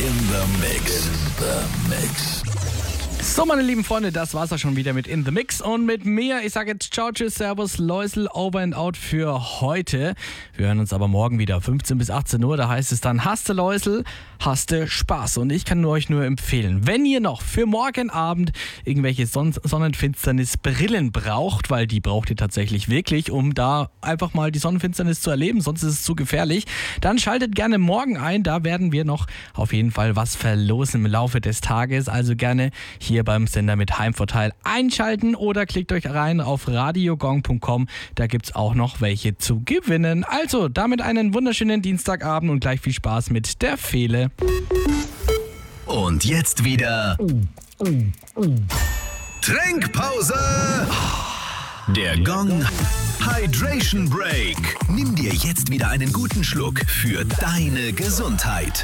In the Mix. So, meine lieben Freunde, das war's auch schon wieder mit In The Mix und mit mir. Ich sage jetzt ciao, tschüss, servus, Läusel, over and out für heute. Wir hören uns aber morgen wieder, 15 bis 18 Uhr. Da heißt es dann, hasste Läusel, hasste Spaß. Und ich kann euch nur empfehlen, wenn ihr noch für morgen Abend irgendwelche Sonnenfinsternis-Brillen braucht, weil die braucht ihr tatsächlich wirklich, um da einfach mal die Sonnenfinsternis zu erleben, sonst ist es zu gefährlich, dann schaltet gerne morgen ein. Da werden wir noch auf jeden Fall was verlosen im Laufe des Tages. Also gerne hier beim Sender mit Heimvorteil einschalten oder klickt euch rein auf radiogong.com. Da gibt's auch noch welche zu gewinnen. Also damit einen wunderschönen Dienstagabend und gleich viel Spaß mit der Fele. Und jetzt wieder Trinkpause. Der Gong Hydration Break. Nimm dir jetzt wieder einen guten Schluck für deine Gesundheit.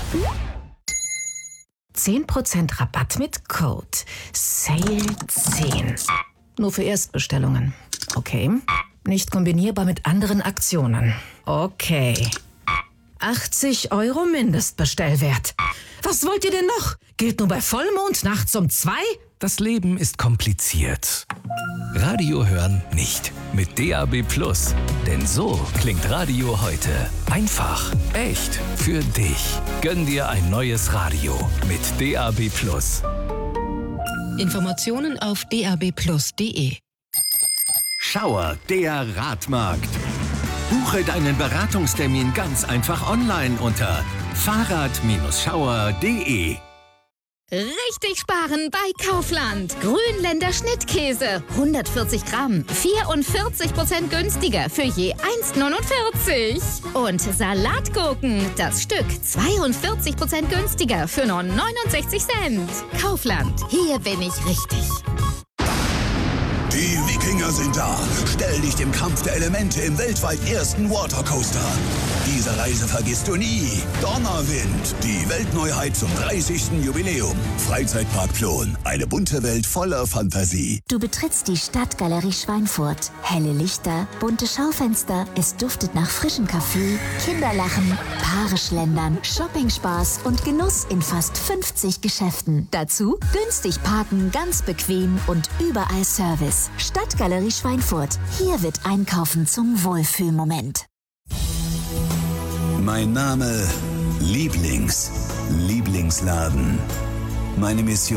10% Rabatt mit Code SALE10. Nur für Erstbestellungen. Okay. Nicht kombinierbar mit anderen Aktionen. Okay. 80 € Mindestbestellwert. Was wollt ihr denn noch? Gilt nur bei Vollmond nachts um 2? Das Leben ist kompliziert. Radio hören nicht. Mit DAB+. Denn so klingt Radio heute. Einfach, echt, für dich. Gönn dir ein neues Radio mit DAB+. Informationen auf dabplus.de. Schauer, der Radmarkt. Buche deinen Beratungstermin ganz einfach online unter fahrrad-schauer.de. Richtig sparen bei Kaufland. Grünländer Schnittkäse. 140 Gramm. 44% günstiger für je 1,49. Und Salatgurken. Das Stück 42% günstiger für nur 69 Cent. Kaufland. Hier bin ich richtig. Die Wikinger sind da. Stell dich dem Kampf der Elemente im weltweit ersten Watercoaster. Diese Reise vergisst du nie. Donnerwind, die Weltneuheit zum 30. Jubiläum. Freizeitpark Plon, eine bunte Welt voller Fantasie. Du betrittst die Stadtgalerie Schweinfurt. Helle Lichter, bunte Schaufenster, es duftet nach frischem Kaffee, Kinderlachen, Paare schlendern, Shoppingspaß und Genuss in fast 50 Geschäften. Dazu günstig parken, ganz bequem und überall Service. Stadtgalerie Schweinfurt. Hier wird Einkaufen zum Wohlfühlmoment. Mein Name Lieblingsladen. Meine Mission